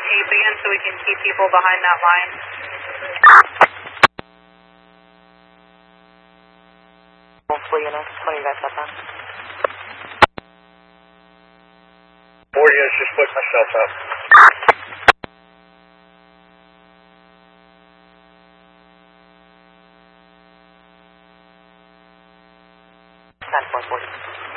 tape again so we can keep people behind that line. Multiple units, 20 guys southbound. 4 units, just split myself up. That's 140.